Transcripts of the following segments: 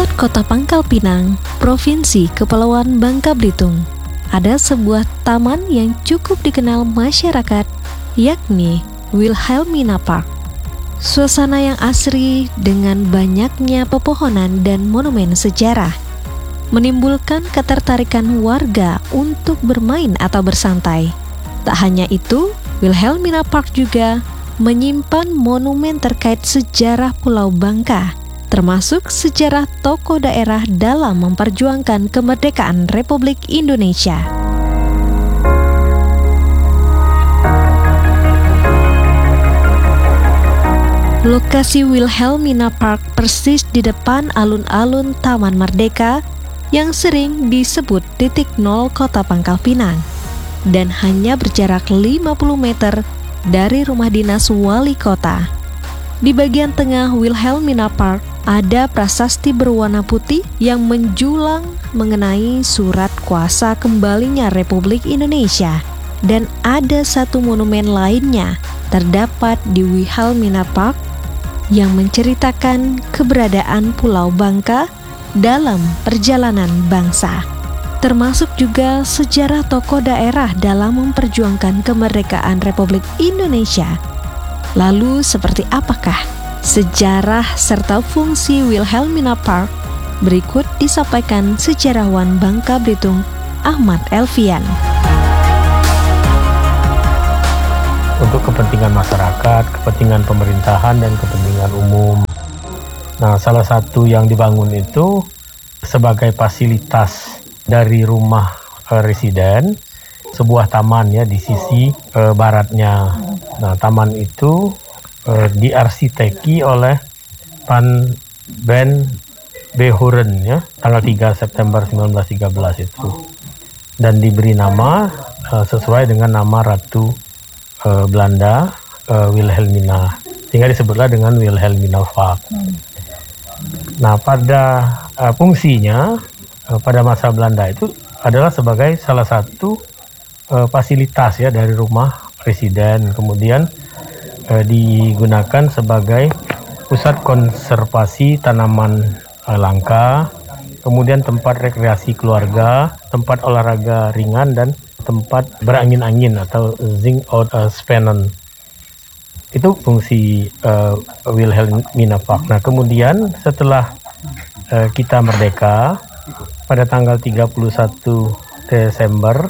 pusat kota Pangkal Pinang, Provinsi Kepulauan Bangka Belitung, ada sebuah taman yang cukup dikenal masyarakat, yakni Wilhelmina Park. Suasana yang asri dengan banyaknya pepohonan dan monumen sejarah menimbulkan ketertarikan warga untuk bermain atau bersantai. Tak hanya itu, Wilhelmina Park juga menyimpan monumen terkait sejarah Pulau Bangka, termasuk sejarah tokoh daerah dalam memperjuangkan kemerdekaan Republik Indonesia. Lokasi Wilhelmina Park persis di depan alun-alun Taman Merdeka yang sering disebut titik nol kota Pangkal Pinang, dan hanya berjarak 50 meter dari rumah dinas wali kota. Di bagian tengah Wilhelmina Park ada prasasti berwarna putih yang menjulang mengenai surat kuasa kembalinya Republik Indonesia, dan ada satu monumen lainnya terdapat di Wilhelmina Park yang menceritakan keberadaan Pulau Bangka dalam perjalanan bangsa, termasuk juga sejarah tokoh daerah dalam memperjuangkan kemerdekaan Republik Indonesia. Lalu seperti apakah sejarah serta fungsi Wilhelmina Park? Berikut disampaikan sejarawan Bangka Belitung Ahmad Elvian. Untuk kepentingan masyarakat, kepentingan pemerintahan, dan kepentingan umum. Nah, salah satu yang dibangun itu sebagai fasilitas dari rumah residen, sebuah taman ya di sisi baratnya. Nah, taman itu diarsiteki oleh Van Ben Behoren ya, tanggal 3 September 1913 itu. Dan diberi nama sesuai dengan nama Ratu Belanda Wilhelmina, sehingga disebutlah dengan Wilhelmina Park. Nah, pada fungsinya pada masa Belanda itu adalah sebagai salah satu fasilitas ya dari rumah presiden, kemudian digunakan sebagai pusat konservasi tanaman langka, kemudian tempat rekreasi keluarga, tempat olahraga ringan, dan tempat berangin-angin atau zing out spannen. Itu fungsi Wilhelmina Park. Nah, kemudian setelah kita merdeka pada tanggal 31 Desember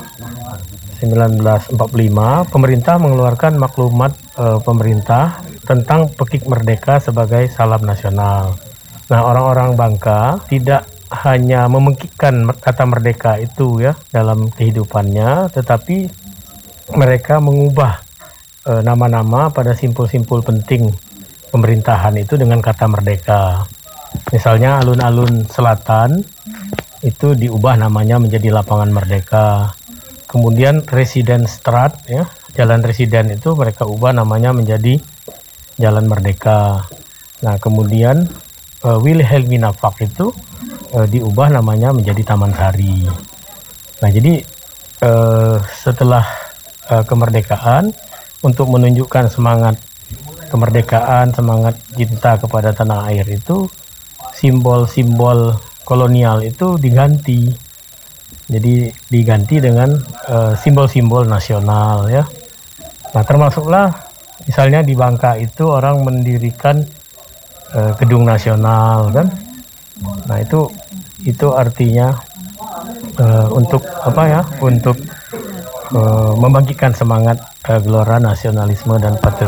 1945, pemerintah mengeluarkan maklumat pemerintah tentang Pekik Merdeka sebagai salam nasional. Nah, orang-orang Bangka tidak hanya memekikkan kata merdeka itu ya dalam kehidupannya, tetapi mereka mengubah nama-nama pada simpul-simpul penting pemerintahan itu dengan kata merdeka. Misalnya alun-alun selatan itu diubah namanya menjadi Lapangan Merdeka. Kemudian Residensstraat ya, Jalan Residen itu mereka ubah namanya menjadi Jalan Merdeka. Nah, kemudian Wilhelmina Park itu diubah namanya menjadi Taman Sari. Nah, jadi setelah kemerdekaan, untuk menunjukkan semangat kemerdekaan, semangat cinta kepada tanah air itu, simbol-simbol kolonial itu diganti. Jadi diganti dengan simbol-simbol nasional ya. Nah, termasuklah misalnya di Bangka itu orang mendirikan gedung nasional kan. Nah, itu artinya untuk apa ya? Untuk membangkitkan semangat gelora nasionalisme dan patriotisme.